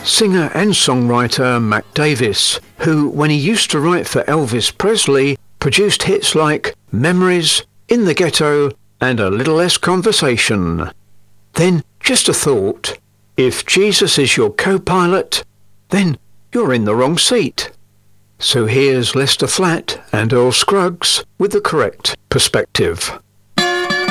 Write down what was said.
Singer and songwriter Mac Davis, who, when he used to write for Elvis Presley, produced hits like Memories, In the Ghetto, and A Little Less Conversation. Then, just a thought, if Jesus is your co-pilot, then you're in the wrong seat. So here's Lester Flatt and Earl Scruggs with the correct perspective.